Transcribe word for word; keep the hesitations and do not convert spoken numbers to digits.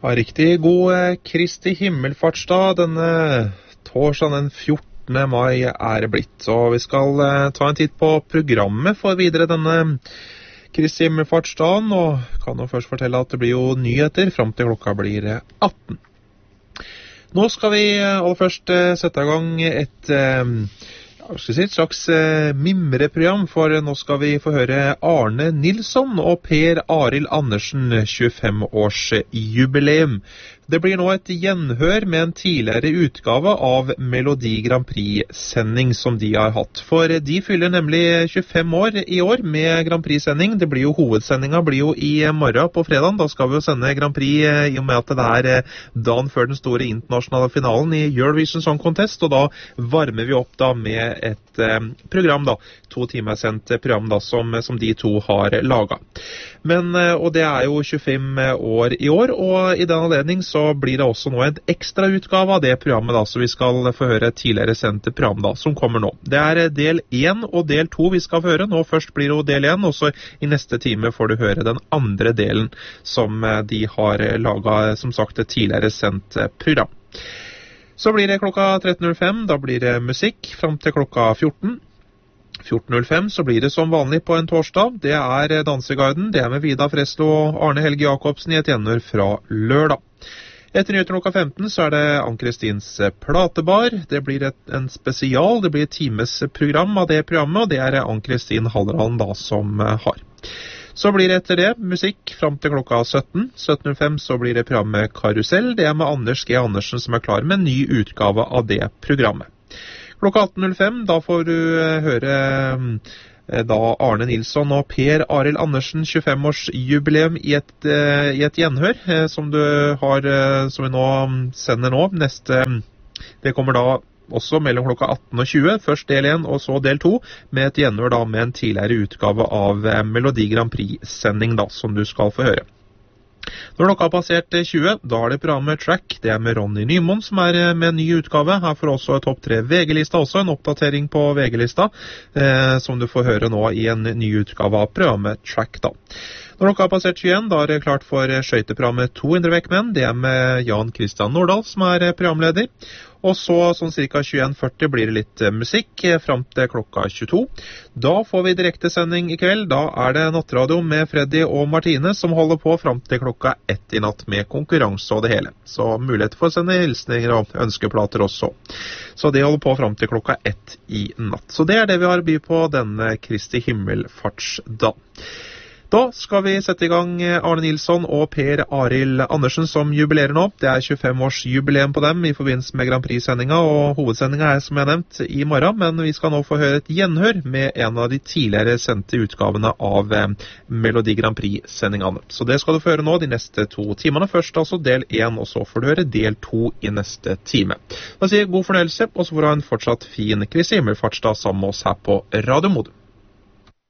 Ja, riktig god eh, Kristi himmelfartsdag denne torsdagen den fjortende mai er det blitt. Og vi skal eh, ta en titt på programmet for videre denne Kristi himmelfartsdagen, og kan jo først fortelle at det blir jo nyheter frem til klokka blir eh, atten. Nå skal vi eh, aller først eh, sette i gang et eh, Jeg skal si et slags eh, mimreprogram, for nå skal vi få høre Arne Nilsson og Per Arild Andersen tjuefem års jubileum. Det blir nå et gjenhør med en tidligere utgave av Melodi Grand Prix-sending som de har hatt. For de fyller nemlig tjuefem år i år med Grand Prix-sending. Det blir jo hovedsendinga blir jo i morgen på fredagen. Da skal vi jo sende Grand Prix i og med at det er dagen før den store internasjonale finalen i Eurovision Song Contest, og da varmer vi opp da med et eh, program da, to timer sendt program da, som, som de to har laget. Men, eh, og det er jo tjuefem år i år, og i den anledning så blir det også nå en ekstra utgave av det programmet da, så vi skal få høre et tidligere sendt program da, som kommer nå. Det er del én og del to vi skal få høre. Nå først blir det jo del én, og så i neste time får du høre den andre delen som de har laget, som sagt, et tidligere sendt program. Så blir det klokka tretten null fem, da blir det musikk frem til klokka fjorten. fjorten null fem så blir det som vanlig på en torsdag. Det er Danseguiden, det er med Vida Freslo og Arne Helge Jacobsen i et gjenhør fra lørdag. Etter nyheter klokka femten så er det Ann-Kristins platebar. Det blir et, en spesial, det blir et times program av det programmet, og det er Ann-Kristin Hallerhallen da som har. Så blir det etter det musikk frem til klokka sytten. sytten null fem så blir det programmet Karusell. Det er med Anders G. Andersen som er klar med en ny utgave av det programmet. Klokka atten null fem, da får du høre da Arne Nilsson og Per Arild Andersen tjuefem års jubileum i et, i et gjenhør som du har, som vi nå sender nå. Neste, det kommer da også mellom klokka atten og tjue, først del én og så del to, med et gjenhør da med en tidligere utgave av Melodi Grand Prix-sending da, som du skal få høre. Når klokka har passert tjue, da er det programmet Track. Det er med Ronny Nymoen som er med en ny utgave. Her får også topp tre V G-lista også, en oppdatering på V G-lista, eh, som du får høre nå i en ny utgave av programmet Track da. Når klokka har passert tjueen, da er det klart for skøyteprogrammet to hundre vekkmenn. Det er med Jan Christian Nordahl som er programleder. Og så sånn cirka tjueen førti blir det litt musikk frem til klokka tjueto. Da får vi direktesending i kveld. Da er det nattradio med Freddy og Martine som holder på frem til klokka ett i natt med konkurranse og det hele. Så mulighet for å sende hilsninger og ønskeplater også. Så det holder på frem til klokka ett i natt. Så det er det vi har å by på denne Kristi himmelfartsdag. Da skal vi sette i gang Arne Nilsson og Per Arild Andersen som jubilerer nå. Det er tjuefem års jubileum på dem i forbindelse med Grand Prix-sendinga, og hovedsendinga er som jeg har nevnt i morgen, men vi skal nå få høre et gjenhør med en av de tidligere sendte utgavene av eh, Melodi Grand Prix-sendingene. Så det skal du få høre nå de neste to timene. Først altså del én, og så får du høre del to i neste time. Da sier jeg god fornøyelse, og så får du ha en fortsatt fin Kristi himmelfartsdag sammen med oss her på Radio Modum.